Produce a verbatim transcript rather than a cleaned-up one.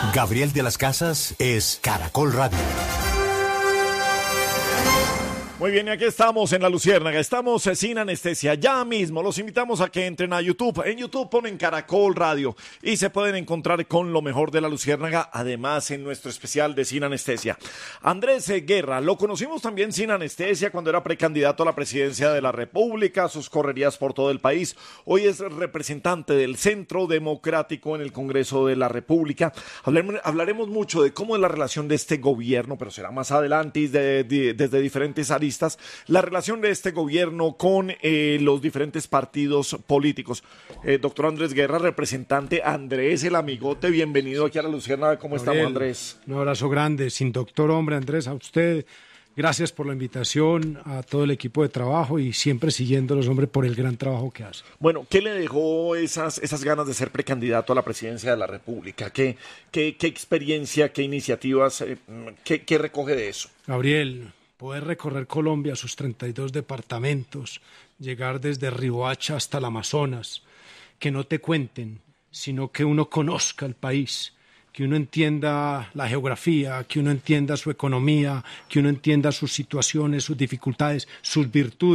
Gabriel de las Casas es Caracol Radio. Muy bien, y aquí estamos en La Luciérnaga, estamos sin anestesia, ya mismo los invitamos a que entren a YouTube, en YouTube ponen Caracol Radio y se pueden encontrar con lo mejor de La Luciérnaga, además en nuestro especial de Sin Anestesia. Andrés Guerra, lo conocimos también sin anestesia cuando era precandidato a la presidencia de la República, sus correrías por todo el país, hoy es representante del Centro Democrático en el Congreso de la República. Hablaremos, hablaremos mucho de cómo es la relación de este gobierno, pero será más adelante y de, de, desde diferentes áreas, la relación de este gobierno con eh, los diferentes partidos políticos. Eh, doctor Andrés Guerra, representante Andrés el Amigote, bienvenido aquí a La Luciérnaga. ¿Cómo Gabriel, estamos, Andrés? Un abrazo grande, sin doctor, hombre, Andrés, a usted. Gracias por la invitación, a todo el equipo de trabajo y siempre siguiéndolos, hombre, por el gran trabajo que hace. Bueno, ¿qué le dejó esas, esas ganas de ser precandidato a la presidencia de la República? ¿Qué, qué, qué experiencia, qué iniciativas, eh, qué, qué recoge de eso? Gabriel, poder recorrer Colombia, sus treinta y dos departamentos, llegar desde Riohacha hasta el Amazonas, que no te cuenten, sino que uno conozca el país, que uno entienda la geografía, que uno entienda su economía, que uno entienda sus situaciones, sus dificultades, sus virtudes.